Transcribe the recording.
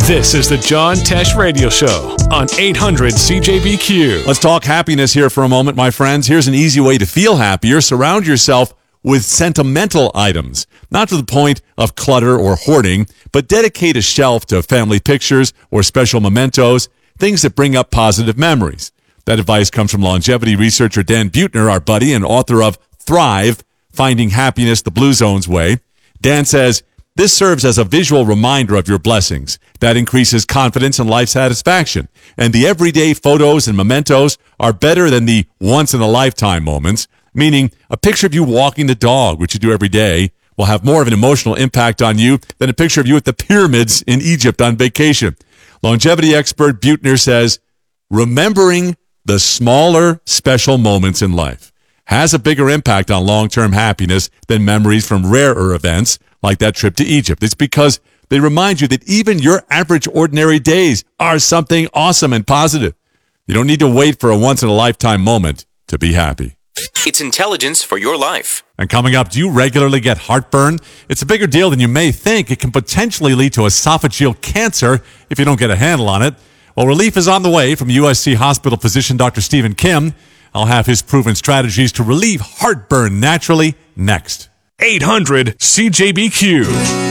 This is the John Tesh Radio Show on 800 CJBQ. Let's talk happiness here for a moment, my friends. Here's an easy way to feel happier. Surround yourself with sentimental items, not to the point of clutter or hoarding, but dedicate a shelf to family pictures or special mementos, things that bring up positive memories. That advice comes from longevity researcher Dan Buettner, our buddy and author of Thrive, Finding Happiness the Blue Zone's Way. Dan says, this serves as a visual reminder of your blessings. That increases confidence and life satisfaction. And the everyday photos and mementos are better than the once-in-a-lifetime moments, meaning a picture of you walking the dog, which you do every day, will have more of an emotional impact on you than a picture of you at the pyramids in Egypt on vacation. Longevity expert Buettner says, remembering the smaller, special moments in life has a bigger impact on long-term happiness than memories from rarer events like that trip to Egypt. It's because they remind you that even your average ordinary days are something awesome and positive. You don't need to wait for a once-in-a-lifetime moment to be happy. It's intelligence for your life. And coming up, do you regularly get heartburn? It's a bigger deal than you may think. It can potentially lead to esophageal cancer if you don't get a handle on it. Well, relief is on the way from USC Hospital physician Dr. Stephen Kim. I'll have his proven strategies to relieve heartburn naturally next. 800 CJBQ.